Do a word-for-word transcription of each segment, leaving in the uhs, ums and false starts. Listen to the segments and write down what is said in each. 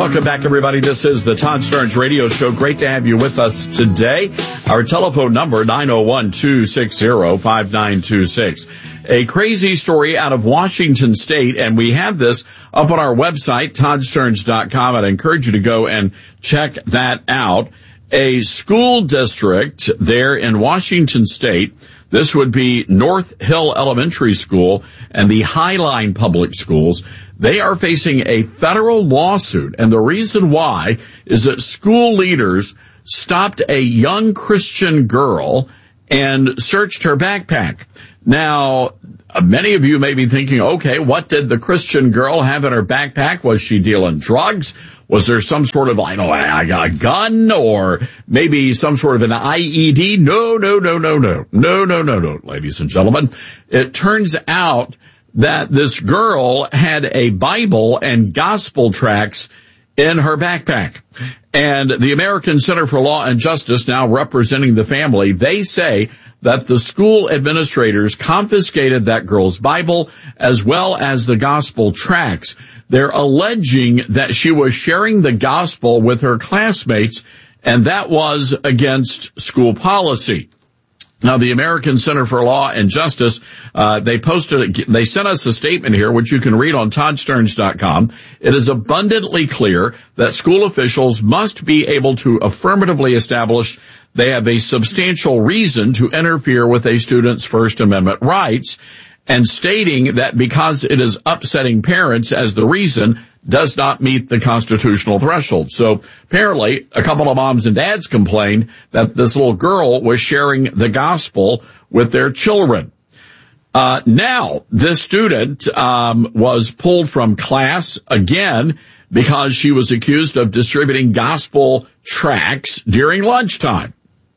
Welcome back, everybody. This is the Todd Starnes Radio Show. Great to have you with us today. Our telephone number, nine oh one, two six zero, five nine two six. A crazy story out of Washington State, and we have this up on our website, todd starnes dot com. I'd encourage you to go and check that out. A school district there in Washington State, this would be North Hill Elementary School and the Highline Public Schools. They are facing a federal lawsuit, and the reason why is that school leaders stopped a young Christian girl and searched her backpack. Now, many of you may be thinking, okay, what did the Christian girl have in her backpack? Was she dealing drugs? Was there some sort of, I don't know, a gun or maybe some sort of an I E D? No, no, no, no, no, no, no, no, no, ladies and gentlemen. It turns out that this girl had a Bible and gospel tracts in her backpack. And the American Center for Law and Justice, now representing the family, they say that the school administrators confiscated that girl's Bible as well as the gospel tracts. They're alleging that she was sharing the gospel with her classmates, and that was against school policy. Now, the American Center for Law and Justice, uh, they posted, they sent us a statement here, which you can read on todd starnes dot com. It is abundantly clear that school officials must be able to affirmatively establish they have a substantial reason to interfere with a student's First Amendment rights, and stating that because it is upsetting parents as the reason does not meet the constitutional threshold. So apparently a couple of moms and dads complained that this little girl was sharing the gospel with their children. Uh, now this student, um, was pulled from class again because she was accused of distributing gospel tracts during lunchtime.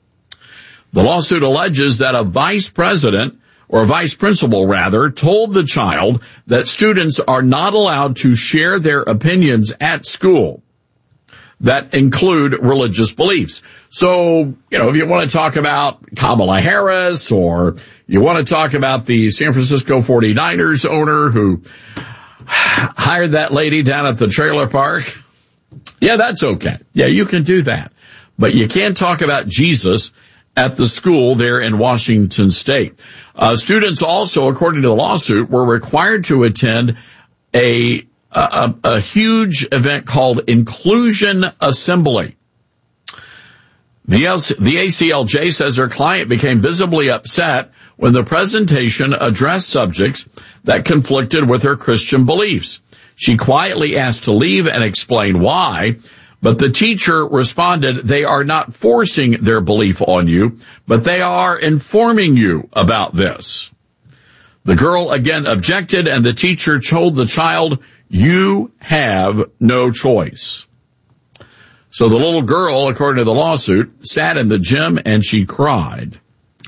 The lawsuit alleges that a vice president or a vice principal, rather, told the child that students are not allowed to share their opinions at school that include religious beliefs. So, you know, if you want to talk about Kamala Harris or you want to talk about the San Francisco forty-niners owner who hired that lady down at the trailer park, yeah, that's okay. Yeah, you can do that. But you can't talk about Jesus at the school there in Washington State. Uh, students also, according to the lawsuit, were required to attend a, a, a huge event called Inclusion Assembly. The, L C, the A C L J says their client became visibly upset when the presentation addressed subjects that conflicted with her Christian beliefs. She quietly asked to leave and explain why, but the teacher responded, they are not forcing their belief on you, but they are informing you about this. The girl again objected, and the teacher told the child, you have no choice. So the little girl, according to the lawsuit, sat in the gym and she cried.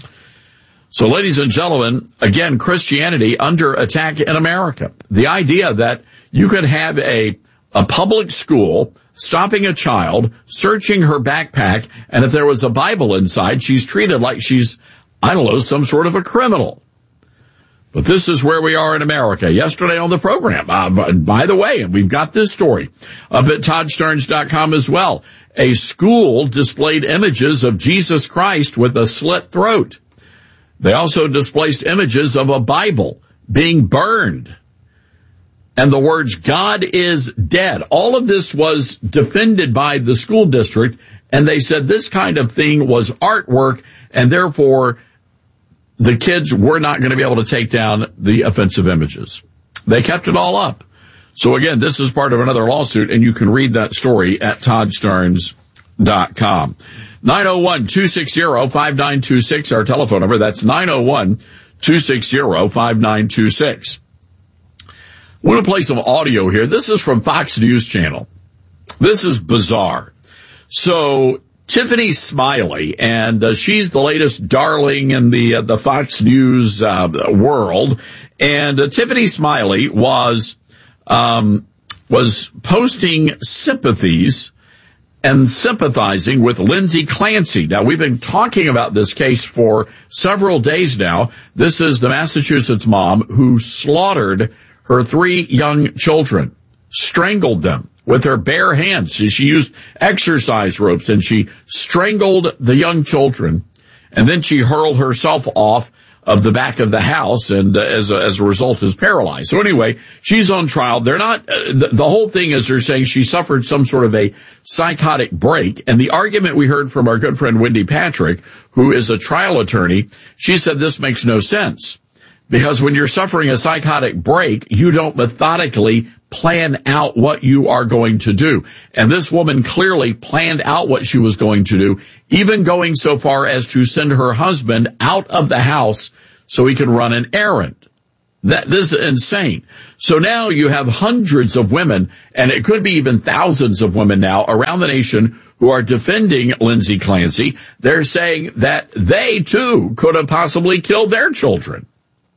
So, ladies and gentlemen, again, Christianity under attack in America. The idea that you could have a, a public school stopping a child, searching her backpack, and if there was a Bible inside, she's treated like she's, I don't know, some sort of a criminal. But this is where we are in America. Yesterday on the program, uh, by the way, and we've got this story up at todd starnes dot com as well. A school displayed images of Jesus Christ with a slit throat. They also displayed images of a Bible being burned, and the words, God is dead. All of this was defended by the school district, and they said this kind of thing was artwork, and therefore the kids were not going to be able to take down the offensive images. They kept it all up. So again, this is part of another lawsuit, and you can read that story at todd starnes dot com. nine oh one, two six zero, five nine two six, our telephone number. That's nine oh one, two six zero, five nine two six. I want to play some audio here. This is from Fox News Channel. This is bizarre. So Tiffany Smiley, and uh, she's the latest darling in the uh, the Fox News uh, world. And uh, Tiffany Smiley was um, was posting sympathies and sympathizing with Lindsay Clancy. Now, we've been talking about this case for several days now. This is the Massachusetts mom who slaughtered her three young children, strangled them, with her bare hands. She used exercise ropes and she strangled the young children. And then she hurled herself off of the back of the house and uh, as, a, as a result is paralyzed. So anyway, she's on trial. They're not, uh, the, the whole thing is they're saying she suffered some sort of a psychotic break. And the argument we heard from our good friend Wendy Patrick, who is a trial attorney, she said this makes no sense. Because when you're suffering a psychotic break, you don't methodically plan out what you are going to do. And this woman clearly planned out what she was going to do, even going so far as to send her husband out of the house so he could run an errand. That, this is insane. So now you have hundreds of women, and it could be even thousands of women now around the nation who are defending Lindsay Clancy. They're saying that they too could have possibly killed their children.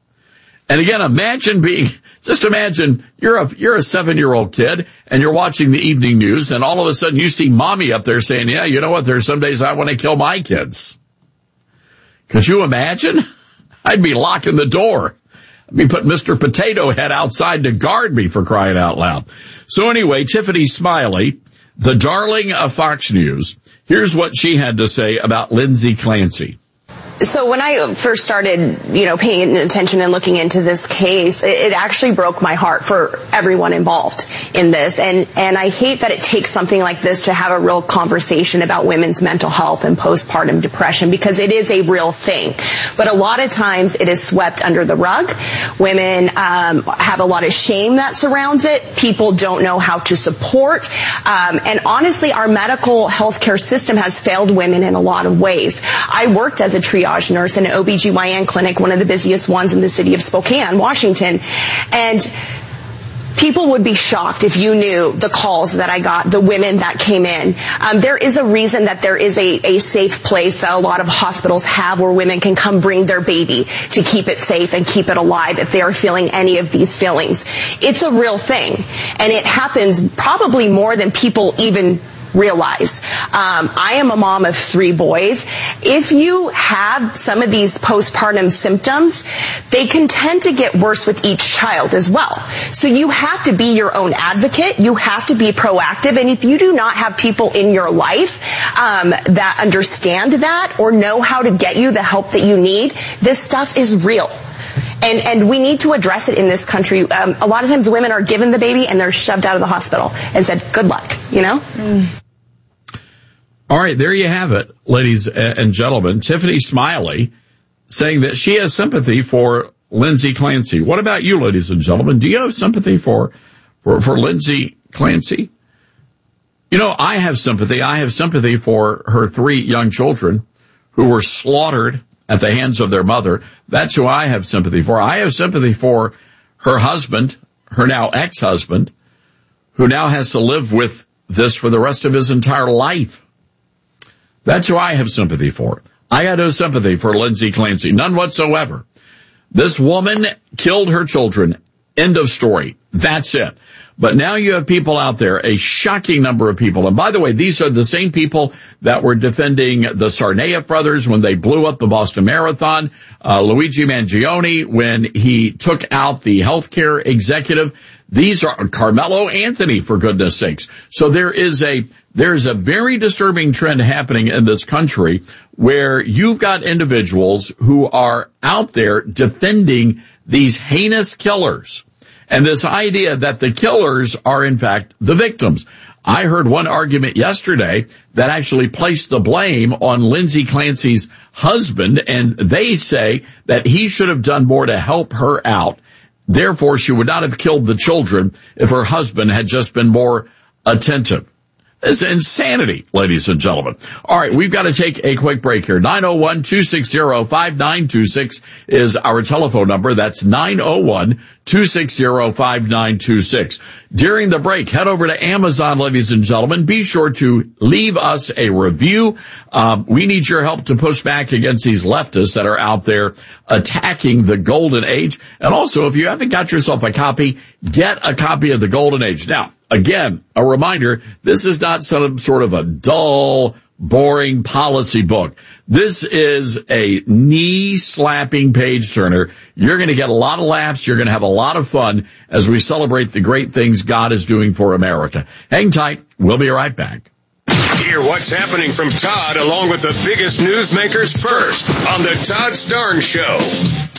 And again, imagine being, just imagine you're a, you're a seven-year-old kid and you're watching the evening news and all of a sudden you see mommy up there saying, yeah, you know what? There's some days I want to kill my kids. Could you imagine? I'd be locking the door. I'd be putting Mister Potato Head outside to guard me, for crying out loud. So anyway, Tiffany Smiley, the darling of Fox News, here's what she had to say about Lindsay Clancy. So when I first started, you know, paying attention and looking into this case, it, it actually broke my heart for everyone involved in this. And, and I hate that it takes something like this to have a real conversation about women's mental health and postpartum depression, because it is a real thing. But a lot of times it is swept under the rug. Women um, have a lot of shame that surrounds it. People don't know how to support. Um, and honestly, our medical healthcare system has failed women in a lot of ways. I worked as a triage nurse in an O B G Y N clinic, one of the busiest ones in the city of Spokane, Washington. And people would be shocked if you knew the calls that I got, the women that came in. Um, there is a reason that there is a, a safe place that a lot of hospitals have where women can come bring their baby to keep it safe and keep it alive if they are feeling any of these feelings. It's a real thing. And it happens probably more than people even realize. Um, I am a mom of three boys. If you have some of these postpartum symptoms, they can tend to get worse with each child as well. So you have to be your own advocate. You have to be proactive. And if you do not have people in your life um, that understand that or know how to get you the help that you need, this stuff is real. And, and we need to address it in this country. Um, a lot of times women are given the baby and they're shoved out of the hospital and said, good luck, you know? Mm. All right, there you have it, ladies and gentlemen. Tiffany Smiley saying that she has sympathy for Lindsay Clancy. What about you, ladies and gentlemen? Do you have sympathy for, for, for Lindsay Clancy? You know, I have sympathy. I have sympathy for her three young children who were slaughtered at the hands of their mother. That's who I have sympathy for. I have sympathy for her husband, her now ex-husband, who now has to live with this for the rest of his entire life. That's who I have sympathy for. I got no sympathy for Lindsay Clancy. None whatsoever. This woman killed her children. End of story. That's it. But now you have people out there, a shocking number of people. And by the way, these are the same people that were defending the Tsarnaev brothers when they blew up the Boston Marathon, uh, Luigi Mangione when he took out the healthcare executive. These are Carmelo Anthony, for goodness sakes. So there is a, there's a very disturbing trend happening in this country where you've got individuals who are out there defending these heinous killers. And this idea that the killers are, in fact, the victims. I heard one argument yesterday that actually placed the blame on Lindsay Clancy's husband, and they say that he should have done more to help her out. Therefore, she would not have killed the children if her husband had just been more attentive. It's insanity, ladies and gentlemen. All right, we've got to take a quick break here. nine oh one, two six zero, five nine two six is our telephone number. That's nine oh one, two six zero, five nine two six. During the break, head over to Amazon, ladies and gentlemen. Be sure to leave us a review. Um, we need your help to push back against these leftists that are out there attacking the golden age. And also, if you haven't got yourself a copy, get a copy of the golden age. Now, again, a reminder, this is not some sort of a dull, boring policy book. This is a knee-slapping page-turner. You're going to get a lot of laughs. You're going to have a lot of fun as we celebrate the great things God is doing for America. Hang tight. We'll be right back. Hear what's happening from Todd along with the biggest newsmakers first on the Todd Starnes Show.